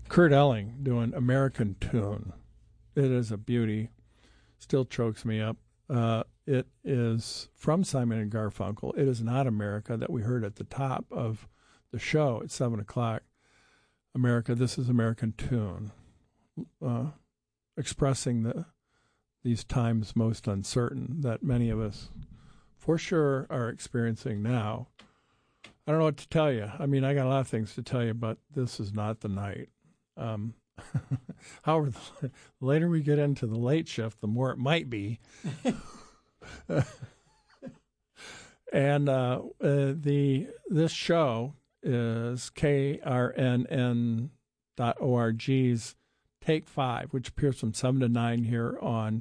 Kurt Elling doing American Tune. It is a beauty. Still chokes me up. It is from Simon and Garfunkel. It is not America that we heard at the top of the show at 7 o'clock. America, this is American Tune. Expressing these times most uncertain that many of us for sure are experiencing now. I don't know what to tell you. I mean, I got a lot of things to tell you, but this is not the night. However, the later we get into the late shift, the more it might be. And this show is KRNN.org's Take 5, which appears from 7 to 9 here on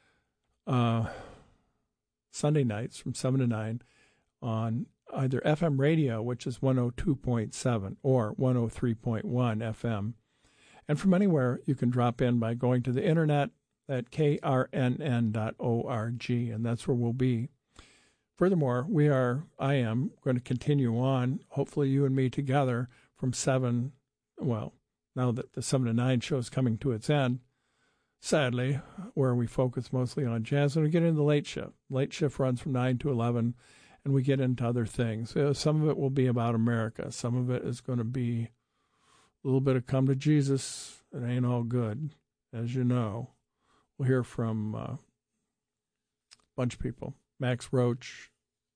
Sunday nights from 7 to 9 on either FM radio, which is 102.7, or 103.1 FM. And from anywhere, you can drop in by going to the internet at krnn.org, and that's where we'll be. Furthermore, I am going to continue on, hopefully you and me together, from 7, well, now that the 7 to 9 show is coming to its end, sadly, where we focus mostly on jazz, and we get into the late shift. Late shift runs from 9 to 11, and we get into other things. Some of it will be about America. Some of it is going to be a little bit of come to Jesus. It ain't all good, as you know. We'll hear from a bunch of people. Max Roach.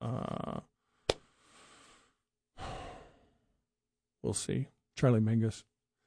We'll see. Charlie Mingus.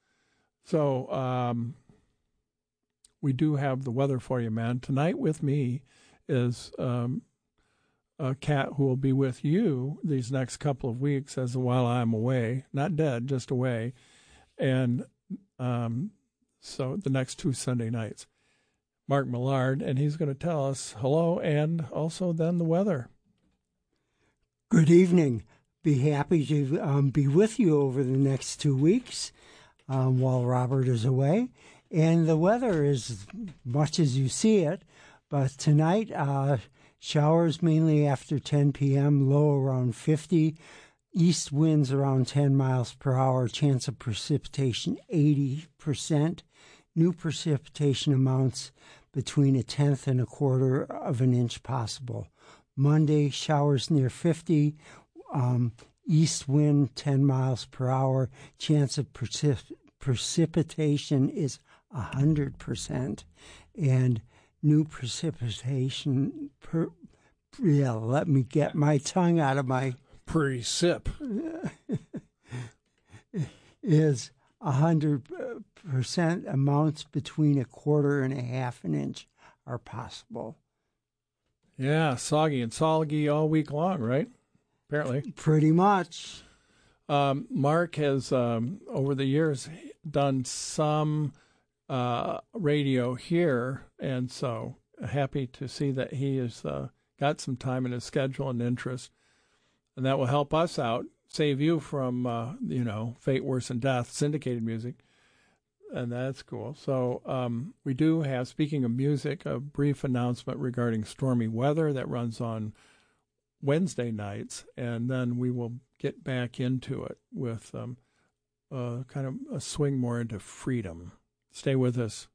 So we do have the weather for you, man. Tonight with me is a cat who will be with you these next couple of weeks while I'm away. Not dead, just away. And so the next 2 Sunday nights. Mark Millard, and he's going to tell us hello and also then the weather. Good evening. Be happy to be with you over the next 2 weeks while Robert is away. And the weather is much as you see it, but tonight showers mainly after 10 p.m., low around 50, east winds around 10 miles per hour, chance of precipitation 80%, new precipitation amounts between 1/10 and 1/4 of an inch possible. Monday, showers near 50, east wind 10 miles per hour, chance of precipitation is 100%, and new precipitation let me get my tongue out of my precip is 100%. Amounts between 1/4 and 1/2 an inch are possible. Yeah, soggy and soggy all week long, right? Apparently. Pretty much. Mark has, over the years, done some radio here, and so happy to see that he has got some time in his schedule and interest, and that will help us out, save you from, fate worse than death, syndicated music, and that's cool. So we do have, speaking of music, a brief announcement regarding stormy weather that runs on Wednesday nights, and then we will get back into it with kind of a swing more into freedom. Stay with us.